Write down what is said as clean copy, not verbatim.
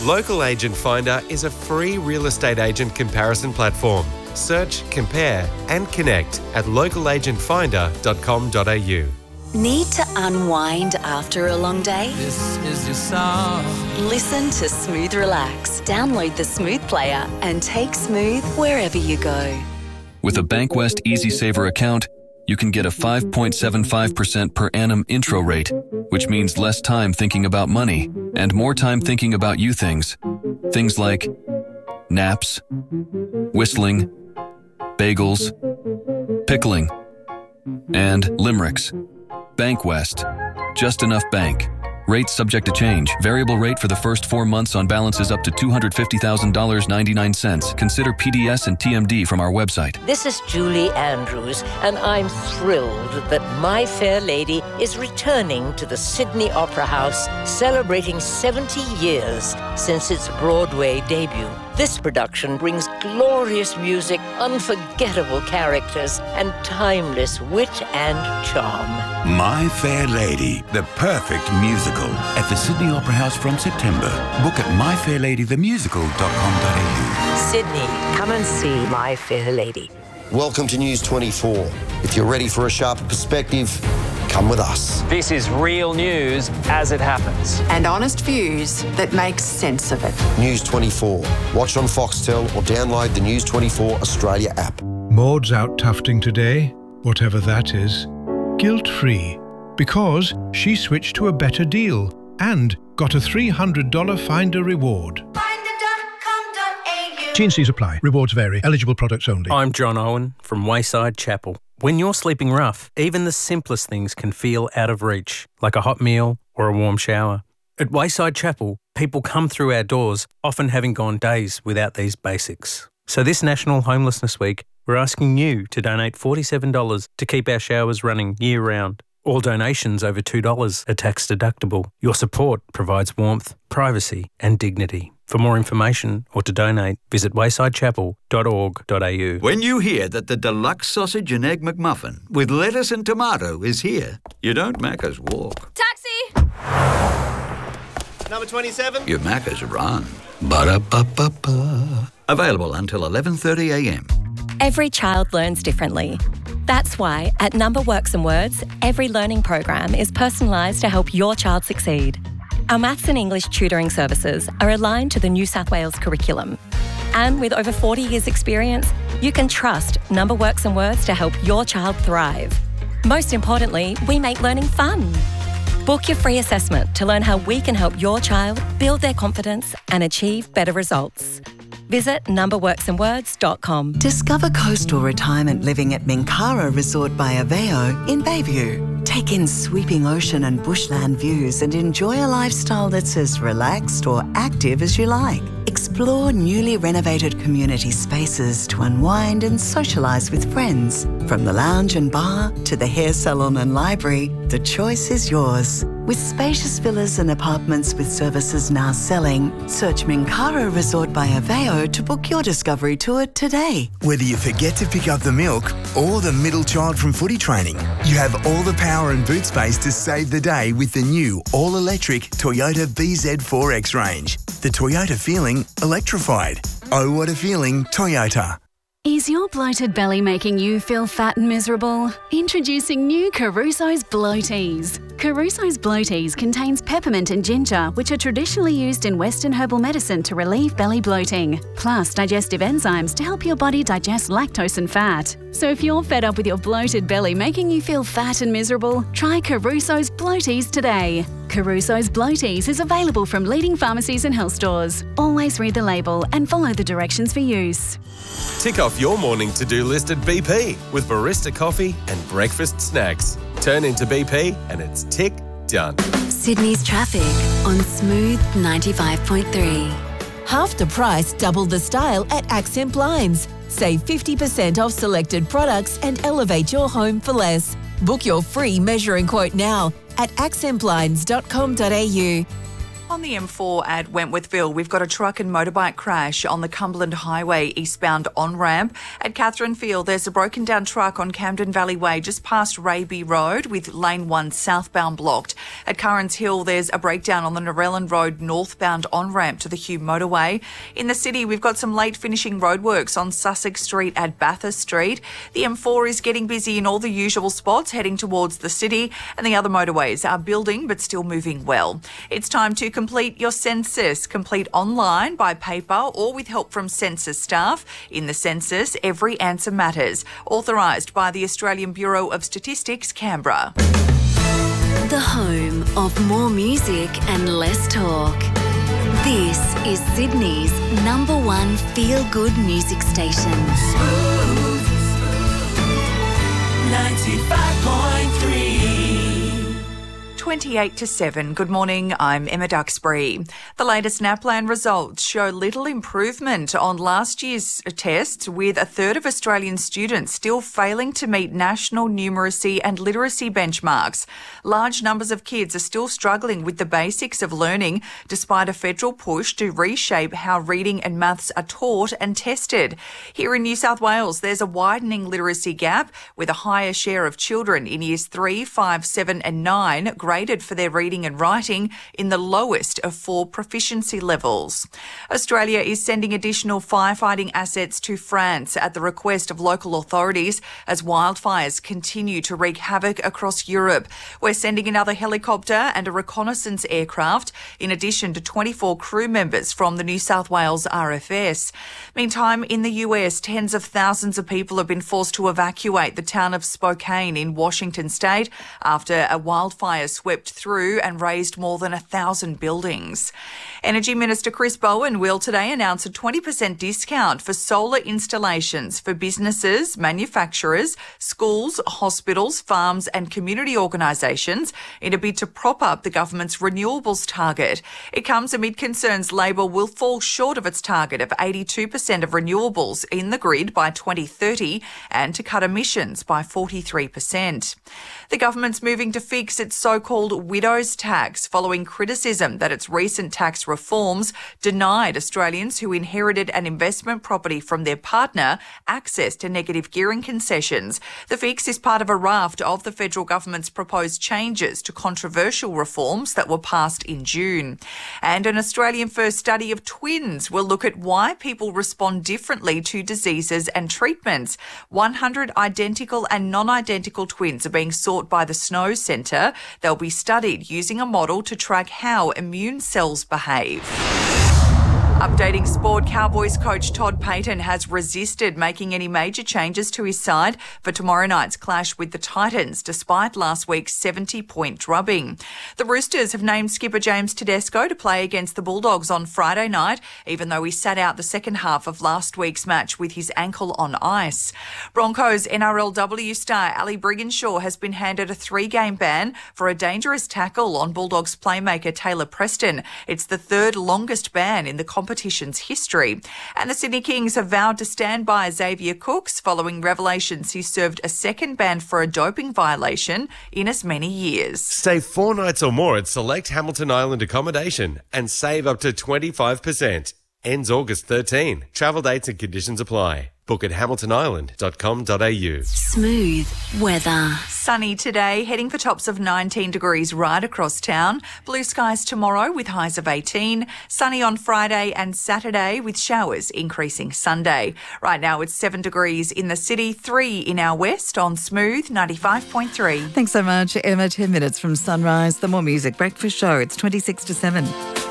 Local Agent Finder is a free real estate agent comparison platform. Search, compare and connect at localagentfinder.com.au. Need to unwind after a long day? This is your song. Listen to Smooth Relax. Download the Smooth player and take Smooth wherever you go. With a Bankwest Easy Saver account, you can get a 5.75% per annum intro rate, which means less time thinking about money and more time thinking about you things. Things like naps, whistling, bagels, pickling, and limericks. Bankwest. Just enough bank. Rates subject to change. Variable rate for the first 4 months on balances up to $250,000.99. Consider PDS and TMD from our website. This is Julie Andrews, and I'm thrilled that My Fair Lady is returning to the Sydney Opera House, celebrating 70 years since its Broadway debut. This production brings glorious music, unforgettable characters, and timeless wit and charm. My Fair Lady, the perfect musical, at the Sydney Opera House from September. Book at myfairladythemusical.com.au. Sydney, come and see My Fair Lady. Welcome to News 24. If you're ready for a sharper perspective, come with us. This is real news as it happens. And honest views that make sense of it. News 24. Watch on Foxtel or download the News 24 Australia app. Maud's out tufting today, whatever that is, guilt-free, because she switched to a better deal and got a $300 Finder reward. T&Cs apply. Rewards vary. Eligible products only. I'm John Owen from Wayside Chapel. When you're sleeping rough, even the simplest things can feel out of reach, like a hot meal or a warm shower. At Wayside Chapel, people come through our doors, often having gone days without these basics. So this National Homelessness Week, we're asking you to donate $47 to keep our showers running year-round. All donations over $2 are tax deductible. Your support provides warmth, privacy and dignity. For more information or to donate, visit waysidechapel.org.au. When you hear that the deluxe sausage and egg McMuffin with lettuce and tomato is here, you don't Macca's walk. Taxi! Number 27? You Macca's run. Ba-da-ba-ba-ba. Available until 11:30 a.m. Every child learns differently. That's why at Number Works and Words, every learning program is personalised to help your child succeed. Our maths and English tutoring services are aligned to the New South Wales curriculum. And with over 40 years' experience, you can trust Number Works and Words to help your child thrive. Most importantly, we make learning fun. Book your free assessment to learn how we can help your child build their confidence and achieve better results. Visit numberworksandwords.com. Discover coastal retirement living at Minkara Resort by Aveo in Bayview. Take in sweeping ocean and bushland views and enjoy a lifestyle that's as relaxed or active as you like. Explore newly renovated community spaces to unwind and socialise with friends. From the lounge and bar to the hair salon and library, the choice is yours. With spacious villas and apartments with services now selling, search Minkara Resort by Aveo to book your discovery tour today. Whether you forget to pick up the milk or the middle child from footy training, you have all the power and boot space to save the day with the new all-electric Toyota BZ4X range. The Toyota feeling electrified. Oh, what a feeling, Toyota. Is your bloated belly making you feel fat and miserable? Introducing new Caruso's Bloaties. Caruso's Bloaties contains peppermint and ginger, which are traditionally used in Western herbal medicine to relieve belly bloating, plus digestive enzymes to help your body digest lactose and fat. So if you're fed up with your bloated belly making you feel fat and miserable, try Caruso's Bloaties today. Caruso's Bloaties is available from leading pharmacies and health stores. Always read the label and follow the directions for use. Tick off your morning to-do list at BP with barista coffee and breakfast snacks. Turn into BP and it's tick done. Sydney's traffic on Smooth 95.3. Half the price, double the style at Accent Blinds. Save 50% off selected products and elevate your home for less. Book your free measuring quote now at accentblinds.com.au. On the M4 at Wentworthville, we've got a truck and motorbike crash on the Cumberland Highway eastbound on-ramp. At Catherine Field, there's a broken down truck on Camden Valley Way just past Raby Road with lane 1 southbound blocked. At Currans Hill, there's a breakdown on the Narellan Road northbound on-ramp to the Hugh Motorway. In the city, we've got some late finishing roadworks on Sussex Street at Bathurst Street. The M4 is getting busy in all the usual spots heading towards the city, and the other motorways are building but still moving well. It's time to complete your census. Complete online, by paper or with help from census staff. In the census, every answer matters. Authorised by the Australian Bureau of Statistics, Canberra. The home of more music and less talk. This is Sydney's #1 feel-good music station. 95.3. 28 to 7. Good morning, I'm Emma Duxbury. The latest NAPLAN results show little improvement on last year's tests, with a third of Australian students still failing to meet national numeracy and literacy benchmarks. Large numbers of kids are still struggling with the basics of learning, despite a federal push to reshape how reading and maths are taught and tested. Here in New South Wales, there's a widening literacy gap, with a higher share of children in years 3, 5, 7 and 9 graded for their reading and writing in the lowest of 4 proficiency levels. Australia is sending additional firefighting assets to France at the request of local authorities as wildfires continue to wreak havoc across Europe. We're sending another helicopter and a reconnaissance aircraft, in addition to 24 crew members from the New South Wales RFS. Meantime, in the US, tens of thousands of people have been forced to evacuate the town of Spokane in Washington state after a wildfire swept through and razed more than 1,000 buildings. Energy Minister Chris Bowen will today announce a 20% discount for solar installations for businesses, manufacturers, schools, hospitals, farms and community organisations in a bid to prop up the government's renewables target. It comes amid concerns Labor will fall short of its target of 82% of renewables in the grid by 2030 and to cut emissions by 43%. The government's moving to fix its so-called widow's tax following criticism that its recent tax reforms denied Australians who inherited an investment property from their partner access to negative gearing concessions. The fix is part of a raft of the federal government's proposed changes to controversial reforms that were passed in June. And an Australian-first study of twins will look at why people respond differently to diseases and treatments. 100 identical and non-identical twins are being sought by the Snow Centre. They'll be studied using a model to track how immune cells behave. Updating sport, Cowboys coach Todd Payten has resisted making any major changes to his side for tomorrow night's clash with the Titans, despite last week's 70-point drubbing. The Roosters have named skipper James Tedesco to play against the Bulldogs on Friday night, even though he sat out the second half of last week's match with his ankle on ice. Broncos NRLW star Ali Brigginshaw has been handed a 3-game ban for a dangerous tackle on Bulldogs playmaker Taylor Preston. It's the third longest ban in the competition's history. And the Sydney Kings have vowed to stand by Xavier Cooks following revelations he served a second ban for a doping violation in as many years. Stay 4 nights or more at select Hamilton Island accommodation and save up to 25%. Ends August 13. Travel dates and conditions apply. Book at hamiltonisland.com.au. Smooth weather. Sunny today, heading for tops of 19 degrees right across town. Blue skies tomorrow with highs of 18. Sunny on Friday and Saturday with showers increasing Sunday. Right now it's 7 degrees in the city, 3 in our west on Smooth 95.3. Thanks so much, Emma. 10 minutes from sunrise. The More Music Breakfast Show. It's 26 to 7.